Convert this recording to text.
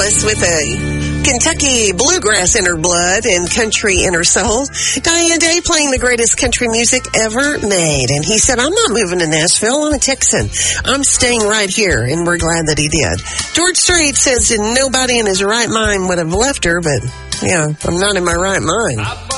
Dallas with a Kentucky bluegrass in her blood and country in her soul. Diane Day playing the greatest country music ever made. And he said, I'm not moving to Nashville. I'm a Texan. I'm staying right here. And we're glad that he did. George Strait says nobody in his right mind would have left her, but yeah, I'm not in my right mind.